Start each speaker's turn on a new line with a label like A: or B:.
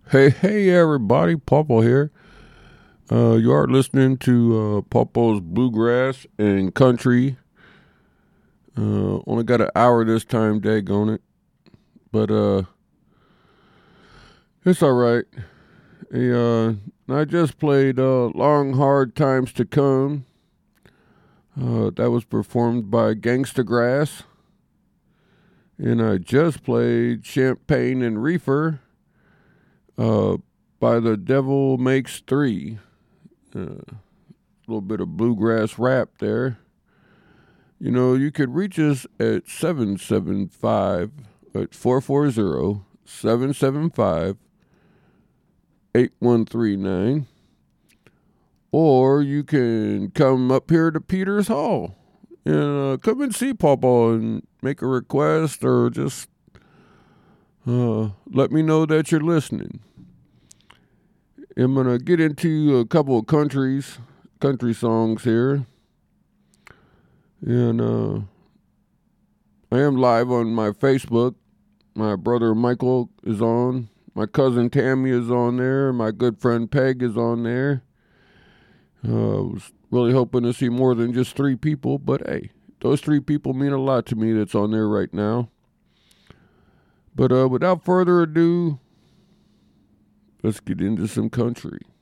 A: Hey, everybody, Popo here. You are listening to Popo's Bluegrass and Country. Only got an hour this time, daggone it. But it's all right. Hey, I just played Long Hard Times to Come. That was performed by Gangsta Grass. And I just played Champagne and Reefer by The Devil Makes Three. A little bit of bluegrass rap there. You know, you could reach us at 775 at 440 775 8139. Or you can come up here to Peters Hall and come and see Pawpaw and make a request or just let me know that you're listening. I'm going to get into a couple of country songs here. And I am live on my Facebook. My brother Michael is on. My cousin Tammy is on there. My good friend Peg is on there. I was really hoping to see more than just 3 people, but hey, those 3 people mean a lot to me that's on there right now. But without further ado, let's get into some country.